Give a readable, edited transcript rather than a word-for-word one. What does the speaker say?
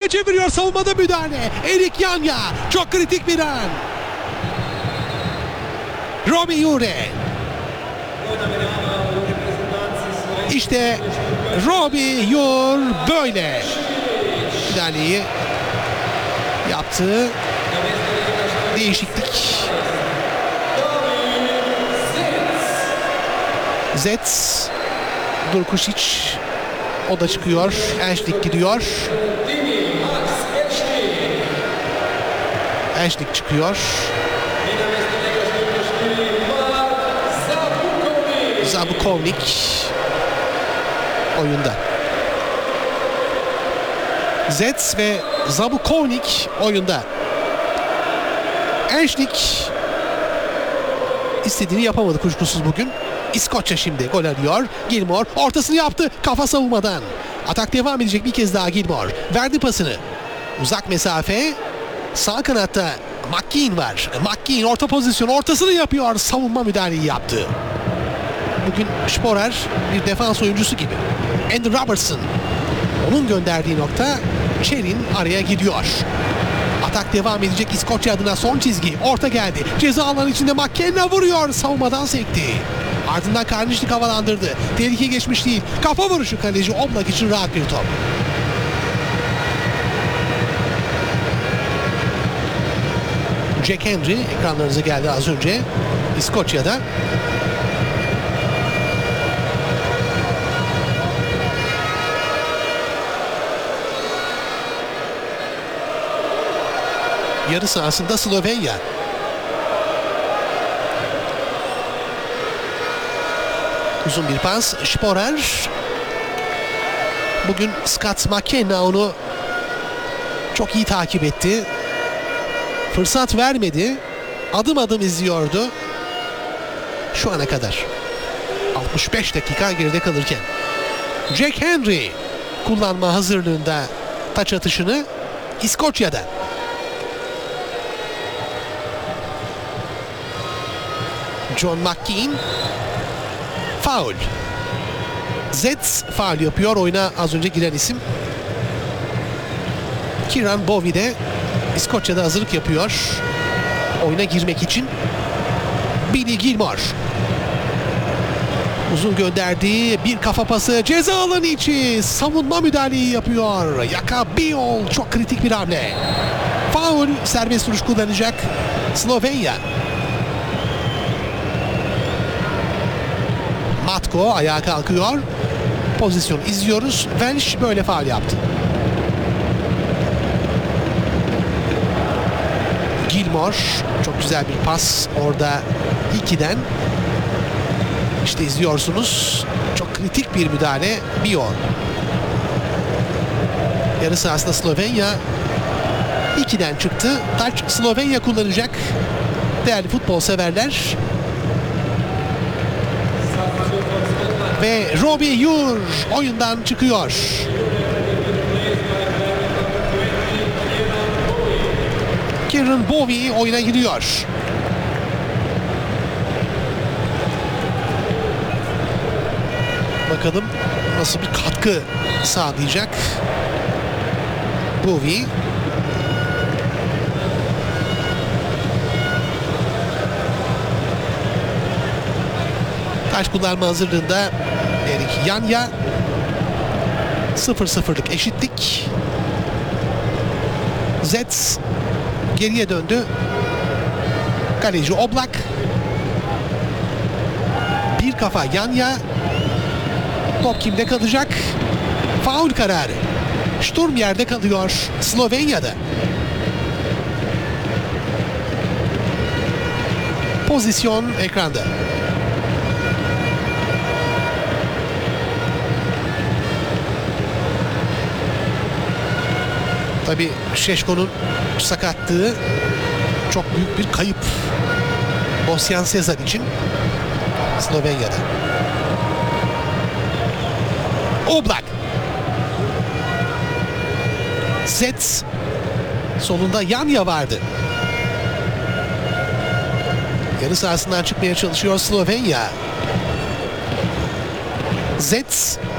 çeviriyor, savunmada müdahale. Erik Yanya, çok kritik bir an. Robbie Yure. İşte Robbie Yure böyle müdahaleyi yaptı. Değişiklik. Zets, Durkušić, o da çıkıyor. Enšlik gidiyor. Enšlik çıkıyor. Zabukovnik oyunda. Zets ve Zabukovnik oyunda. Enšlik istediğini yapamadı kuşkusuz bugün. İskoçya şimdi gol arıyor. Gilmour ortasını yaptı. Kafa savunmadan. Atak devam edecek bir kez daha Gilmour. Verdi pasını. Uzak mesafe. Sağ kanatta McKean var. McKean orta pozisyon ortasını yapıyor. Savunma müdahaleyi yaptı. Bugün Sporer bir defans oyuncusu gibi. Andy Robertson. Onun gönderdiği nokta, Çerin araya gidiyor. Atak devam edecek İskoçya adına, son çizgi. Orta geldi. Ceza alanı içinde McKenna vuruyor. Savunmadan sekti. Ardından Karnişlik havalandırdı. Tehlike geçmiş değil. Kafa vuruşu kaleci Oblak için rahat bir top. Jack Hendry ekranlarınıza geldi az önce. İskoçya'da. Yarı sahasında Slovenya. Uzun bir pas. Sporer. Bugün Scott McKenna onu çok iyi takip etti. Fırsat vermedi. Adım adım izliyordu. Şu ana kadar. 65 dakika geride kalırken. Jack Hendry kullanma hazırlığında taç atışını İskoçya'da. John McKean faul. Zets faul yapıyor. Oyuna az önce giren isim. Kieran Bowie de İskoçya'da hazırlık yapıyor. Oyuna girmek için. Billy Gilmour. Uzun gönderdiği bir kafa pası. Ceza alanı içi. Savunma müdahaleyi yapıyor. Yaka Biol. Çok kritik bir hamle. Faul. Serbest vuruş kullanacak Slovenya. Matko ayağa kalkıyor. Pozisyon izliyoruz. Welsh böyle faul yaptı. Gilmour çok güzel bir pas orada 2'den. İşte izliyorsunuz. Çok kritik bir müdahale. Biol. Yarı sahasında Slovenya 2'den çıktı. Taç Slovenya kullanacak. Değerli futbol severler. Ve Robbie Yure oyundan çıkıyor. Kieran Bowie oyuna giriyor. Bakalım nasıl bir katkı sağlayacak Bowie. Taş kullanma hazırlığında Erik Yanya. 0-0'lık eşitlik. Zets geriye döndü. Kaleci Oblak. Bir kafa Yanya. Top kimde kalacak? Faul kararı. Sturm yerde kalıyor Slovenya'da. Pozisyon ekranda. Tabii Şeşko'nun sakatlığı çok büyük bir kayıp Bosyan Sezar için Slovenya'da. Oblak. Zets. Solunda Yanya vardı. Yarı sahasından çıkmaya çalışıyor Slovenya. Zets.